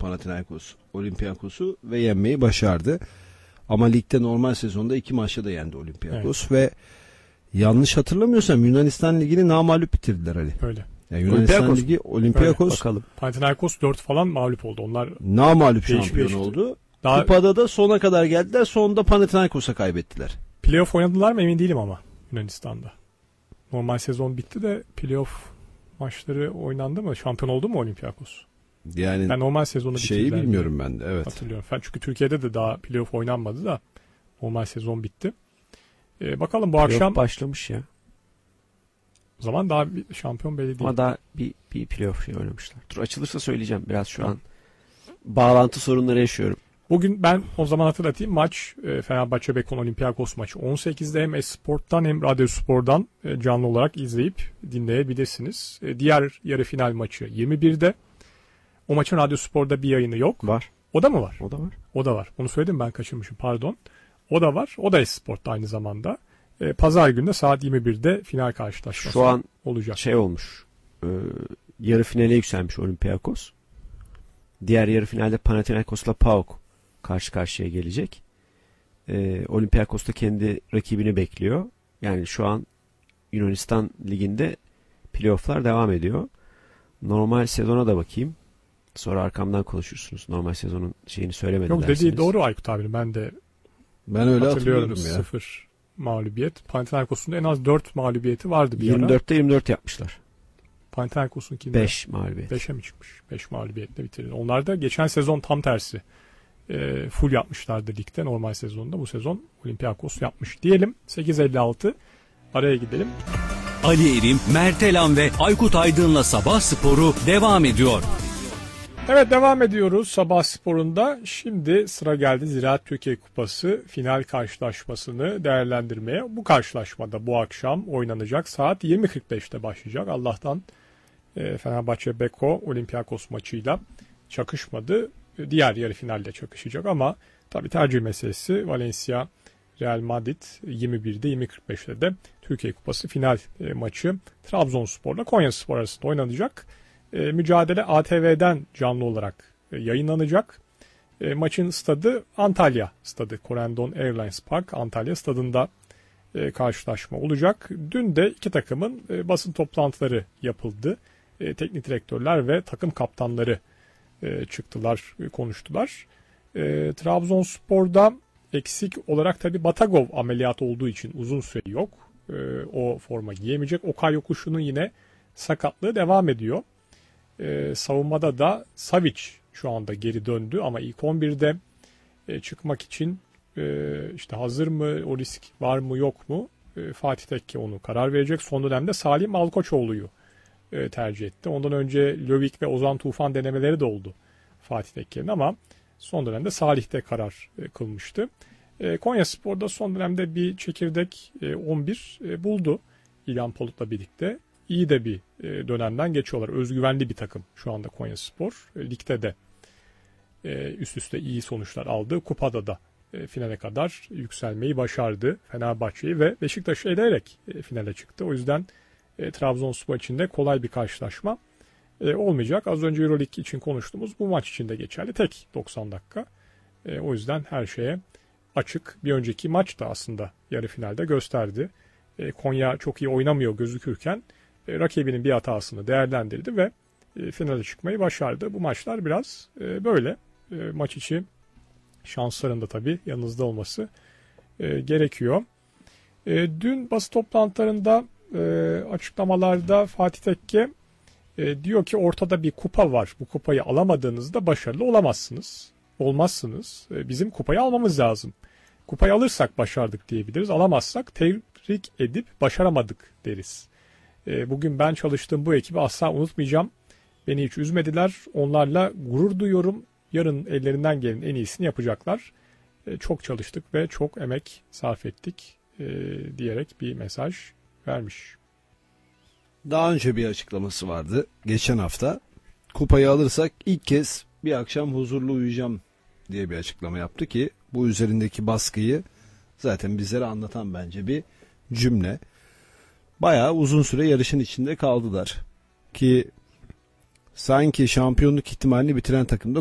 Panathinaikos Olympiakos'u ve yenmeyi başardı. Ama ligde normal sezonda 2 maçta da yendi Olympiakos ve yanlış hatırlamıyorsam Yunanistan Ligi'ni namağlup bitirdiler Ali. Öyle. Yani Yunanistan Ligi Olympiakos bakalım. Panathinaikos 4 falan mağlup oldu. Onlar namağlup şampiyon oldu. Kupada da sona kadar geldiler. Sonunda Panathinaikos'a kaybettiler. Playoff oynadılar mı emin değilim ama Yunanistan'da. Normal sezon bitti de playoff maçları oynandı mı? Şampiyon oldu mu Olympiakos? Yani ben normal sezonu şeyi bilmiyorum ben de. Evet. Hatırlıyorum. Çünkü Türkiye'de de daha playoff oynanmadı da normal sezon bitti. Bakalım bu playoff akşam başlamış ya. O zaman daha bir şampiyon belli değil. Ama daha bir playoff oynamışlar. Dur açılırsa söyleyeceğim. Biraz şu an bağlantı sorunları yaşıyorum. Bugün ben o zaman hatırlatayım. Maç Fenerbahçe Beko Olympiakos maçı 18'de hem Esport'tan hem Radyo Spor'dan canlı olarak izleyip dinleyebilirsiniz. Diğer yarı final maçı 21'de. O maçın Radyo Spor'da bir yayını yok. Var. O da mı var? O da var. O da var. Onu söyledim ben kaçırmışım pardon. O da var. O da Esport'ta aynı zamanda. Pazar günü de saat 21'de final karşılaşması şu an olacak. Şey olmuş. Yarı finale yükselmiş Olympiakos. Diğer yarı finalde Panathinaikos'la PAOK karşı karşıya gelecek. Olympiakos da kendi rakibini bekliyor. Yani şu an Yunanistan Ligi'nde playoff'lar devam ediyor. Normal sezona da bakayım. Sonra arkamdan konuşursunuz. Normal sezonun şeyini söylemedim Yok dersiniz. dediği doğru Aykut abinin. Ben öyle hatırlıyorum ya. 0 mağlubiyet. Panathinaikos'un da en az 4 mağlubiyeti vardı bir 24'te 24 yapmışlar. Panathinaikos'un 5 mağlubiyet. 5'e mi çıkmış? 5 mağlubiyetle bitirdi. Onlar da geçen sezon tam tersi. Full yapmışlardı ligde normal sezonda. Bu sezon Olympiakos yapmış. Diyelim 8.56 araya gidelim. Ali Erim, Mert Elan ve Aykut Aydın'la Sabah Sporu devam ediyor. Evet devam ediyoruz Sabah Sporu'nda. Şimdi sıra geldi Ziraat Türkiye Kupası final karşılaşmasını değerlendirmeye. Bu karşılaşmada bu akşam oynanacak. Saat 20.45'te başlayacak. Allah'tan Fenerbahçe Beko Olympiakos maçıyla çakışmadı. Diğer yarı finalde çakışacak ama tabii tercih meselesi. Valencia Real Madrid 21'de 20.45'te de Türkiye Kupası final maçı Trabzonspor'la Konyaspor arasında oynanacak. Mücadele ATV'den canlı olarak yayınlanacak. Maçın stadı Antalya stadı. Corendon Airlines Park Antalya stadında karşılaşma olacak. Dün de iki takımın basın toplantıları yapıldı. Teknik direktörler ve takım kaptanları çıktılar, konuştular. Trabzonspor'da eksik olarak tabii Batagov ameliyat olduğu için uzun süre yok. O forma giyemeyecek. Okay Yokuşu'nun yine sakatlığı devam ediyor. Savunmada da Savic şu anda geri döndü ama ilk 11'de çıkmak için işte hazır mı, o risk var mı yok mu Fatih Tekke onu karar verecek. Son dönemde Salih Malkoçoğlu'yu tercih etti. Ondan önce Lövik ve Ozan Tufan denemeleri de oldu Fatih Tekke'nin ama son dönemde Salih'te karar kılmıştı. Konyaspor'da son dönemde bir çekirdek 11 buldu İlhan Palut'la birlikte. İyi de bir dönemden geçiyorlar. Özgüvenli bir takım şu anda Konyaspor. Ligde de üst üste iyi sonuçlar aldı. Kupada da finale kadar yükselmeyi başardı. Fenerbahçe'yi ve Beşiktaş'ı eleyerek finale çıktı. O yüzden Trabzonspor için de kolay bir karşılaşma olmayacak. Az önce Euroleague için konuştuğumuz bu maç için de geçerli. Tek 90 dakika. O yüzden her şeye açık. Bir önceki maç da aslında yarı finalde gösterdi. Konya çok iyi oynamıyor gözükürken rakibinin bir hatasını değerlendirdi ve finale çıkmayı başardı. Bu maçlar biraz böyle. Maç içi şansların da tabii yanınızda olması gerekiyor. Dün basın toplantılarında açıklamalarda Fatih Tekke diyor ki ortada bir kupa var. Bu kupayı alamadığınızda başarılı olamazsınız. Olmazsınız. Bizim kupayı almamız lazım. Kupayı alırsak başardık diyebiliriz. Alamazsak tebrik edip başaramadık deriz. Bugün ben çalıştığım bu ekibi asla unutmayacağım. Beni hiç üzmediler. Onlarla gurur duyuyorum. Yarın ellerinden gelen en iyisini yapacaklar. Çok çalıştık ve çok emek sarf ettik diyerek bir mesaj vermiş. Daha önce bir açıklaması vardı. Geçen hafta kupayı alırsak ilk kez bir akşam huzurlu uyuyacağım diye bir açıklama yaptı ki bu üzerindeki baskıyı zaten bizlere anlatan bence bir cümle. Bayağı uzun süre yarışın içinde kaldılar ki sanki şampiyonluk ihtimalini bitiren takımda